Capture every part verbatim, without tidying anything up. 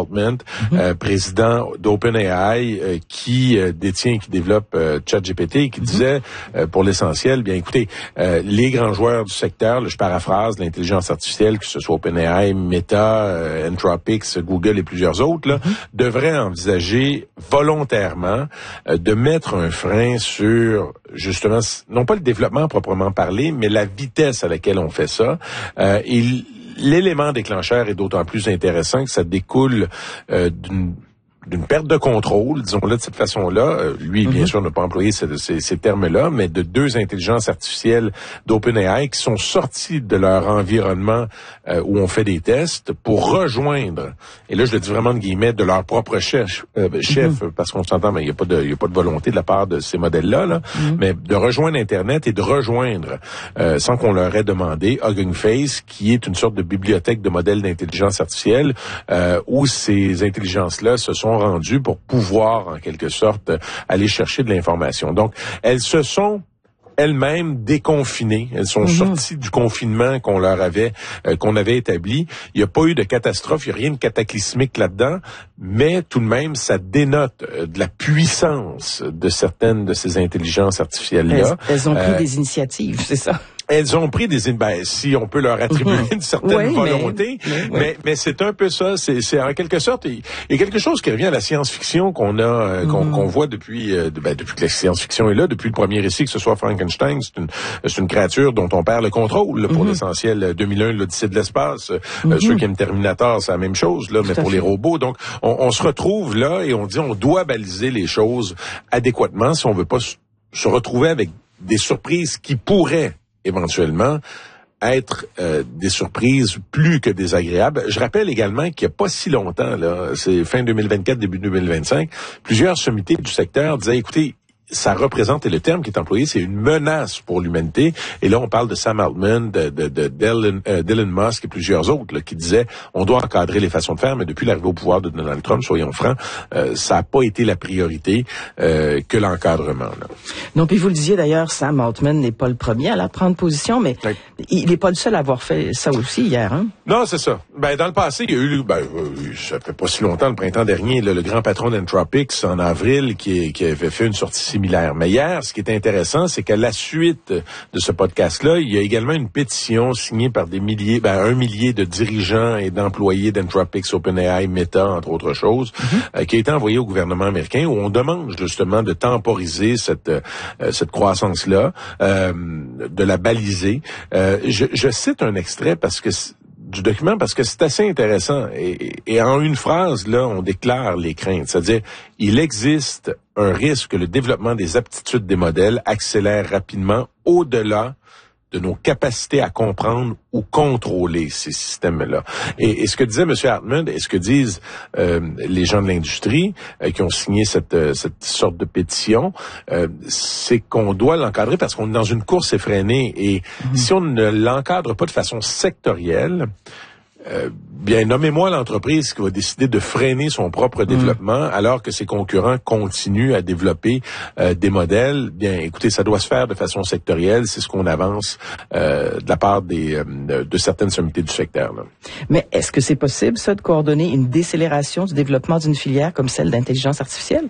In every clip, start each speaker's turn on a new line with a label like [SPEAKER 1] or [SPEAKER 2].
[SPEAKER 1] Altman, mm-hmm. euh, président d'OpenAI, euh, qui euh, détient, qui développe euh, ChatGPT, qui mm-hmm. disait, euh, pour l'essentiel, bien écoutez, euh, les grands joueurs du secteur, là, je paraphrase, l'intelligence artificielle, que ce soit OpenAI, Meta, euh, Anthropic, Google et plusieurs autres, là, mm-hmm. devraient envisager volontairement euh, de mettre un frein sur, justement, non pas le développement proprement parlé, mais la vitesse à laquelle on fait ça. Euh, et l'élément déclencheur est d'autant plus intéressant que ça découle euh, d'une d'une perte de contrôle, disons-le de cette façon-là. Euh, lui, bien mm-hmm. sûr, n'a pas employé ces, ces, ces termes-là, mais de deux intelligences artificielles d'OpenAI qui sont sorties de leur environnement euh, où on fait des tests pour rejoindre, et là, je le dis vraiment de guillemets, de leur propre chef, euh, chef mm-hmm. parce qu'on s'entend, mais il n'y a pas de, il y a pas de volonté de la part de ces modèles-là, là, mm-hmm. mais de rejoindre Internet et de rejoindre, euh, sans qu'on leur ait demandé, Hugging Face, qui est une sorte de bibliothèque de modèles d'intelligence artificielle, euh, où ces intelligences-là se sont rendues pour pouvoir, en quelque sorte, aller chercher de l'information. Donc, elles se sont elles-mêmes déconfinées. Elles sont mm-hmm. sorties du confinement qu'on leur avait, euh, qu'on avait établi. Il n'y a pas eu de catastrophe, il n'y a rien de cataclysmique là-dedans, mais tout de même, ça dénote euh, de la puissance de certaines de ces intelligences artificielles-là.
[SPEAKER 2] Elles, elles ont pris euh, des initiatives, c'est ça?
[SPEAKER 1] Elles ont pris des, ben, si on peut leur attribuer mm-hmm. une certaine oui, volonté, mais, mais, mais, mais c'est un peu ça. C'est, c'est en quelque sorte, il y a quelque chose qui revient à la science-fiction qu'on a, euh, qu'on, mm-hmm. qu'on voit depuis, euh, ben, depuis que la science-fiction est là, depuis le premier récit, que ce soit Frankenstein, c'est une, c'est une créature dont on perd le contrôle, là, pour mm-hmm. l'essentiel. deux mille un, l'Odyssée de l'espace. Mm-hmm. Euh, ceux qui aiment Terminator, c'est la même chose, là, mais pour les robots. Donc, on, on se retrouve là et on dit, on doit baliser les choses adéquatement si on veut pas se retrouver avec des surprises qui pourraient éventuellement être euh, des surprises plus que désagréables. Je rappelle également qu'il n'y a pas si longtemps, là, c'est fin deux mille vingt-quatre, début deux mille vingt-cinq, plusieurs sommités du secteur disaient, écoutez, ça représente, et le terme qui est employé, c'est une menace pour l'humanité. Et là, on parle de Sam Altman, de, de, de Dylan, euh, Dylan Musk et plusieurs autres là, qui disaient on doit encadrer les façons de faire, mais depuis l'arrivée au pouvoir de Donald Trump, soyons francs, euh, ça n'a pas été la priorité euh, que l'encadrement. Là.
[SPEAKER 2] Non, puis vous le disiez d'ailleurs, Sam Altman n'est pas le premier à la prendre position, mais oui. il n'est pas le seul à avoir fait ça aussi hier. Hein?
[SPEAKER 1] Non, c'est ça. Ben dans le passé, il y a eu, ben ça fait pas si longtemps, le printemps dernier, là, le grand patron d'Anthropic en avril qui, qui avait fait une sortie similaire. Mais hier, ce qui est intéressant, c'est qu'à la suite de ce podcast-là, il y a également une pétition signée par des milliers, ben un millier de dirigeants et d'employés d'Anthropic, OpenAI, Meta, entre autres choses, mm-hmm. euh, qui a été envoyée au gouvernement américain où on demande justement de temporiser cette euh, cette croissance-là, euh, de la baliser. Euh, je, je cite un extrait parce que du document parce que c'est assez intéressant. Et, et en une phrase, là, on déclare les craintes. C'est-à-dire, il existe un risque que le développement des aptitudes des modèles accélère rapidement au-delà de nos capacités à comprendre ou contrôler ces systèmes-là. Et, et ce que disait M. Altman, et ce que disent euh, les gens de l'industrie euh, qui ont signé cette, euh, cette sorte de pétition, euh, c'est qu'on doit l'encadrer parce qu'on est dans une course effrénée. Et mmh. si on ne l'encadre pas de façon sectorielle, Euh, bien, nommez-moi l'entreprise qui va décider de freiner son propre développement mmh. alors que ses concurrents continuent à développer euh, des modèles. Bien, écoutez, ça doit se faire de façon sectorielle. C'est ce qu'on avance euh, de la part des, euh, de certaines sommités du secteur. Là.
[SPEAKER 2] Mais est-ce que c'est possible, ça, de coordonner une décélération du développement d'une filière comme celle d'intelligence artificielle?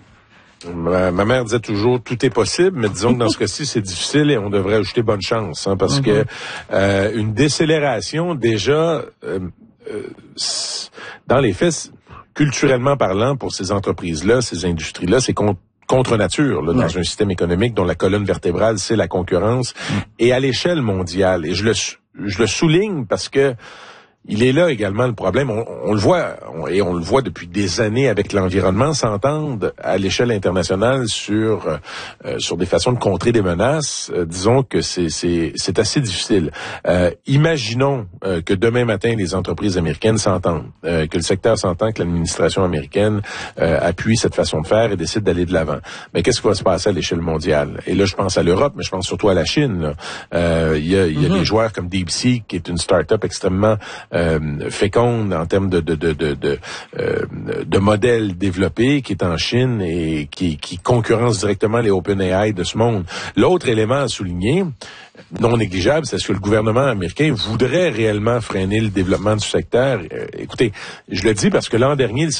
[SPEAKER 1] Ma, ma mère disait toujours tout est possible, mais disons que dans ce cas-ci c'est difficile et on devrait ajouter bonne chance, hein, parce mm-hmm. que euh, une décélération déjà euh, euh, dans les faits, culturellement parlant, pour ces entreprises-là, ces industries-là, c'est contre contre nature là, dans ouais. un système économique dont la colonne vertébrale c'est la concurrence mm. et à l'échelle mondiale. Et je le je le souligne parce que il est là également le problème. On, on le voit, on, et on le voit depuis des années avec l'environnement, s'entendre à l'échelle internationale sur euh, sur des façons de contrer des menaces. Euh, disons que c'est c'est c'est assez difficile. Euh, imaginons euh, que demain matin les entreprises américaines s'entendent, euh, que le secteur s'entend, que l'administration américaine euh, appuie cette façon de faire et décide d'aller de l'avant. Mais qu'est-ce qui va se passer à l'échelle mondiale? Et là, je pense à l'Europe, mais je pense surtout à la Chine. Là. Euh, il y a il y a mm-hmm. des joueurs comme DeepSeek, qui est une start-up extrêmement Euh, féconde en termes de de de de de, euh, de modèles développés, qui est en Chine et qui qui concurrence directement les OpenAI de ce monde. L'autre élément à souligner, non négligeable, c'est ce que le gouvernement américain voudrait réellement freiner le développement du secteur. Euh, écoutez, je le dis parce que l'an dernier, le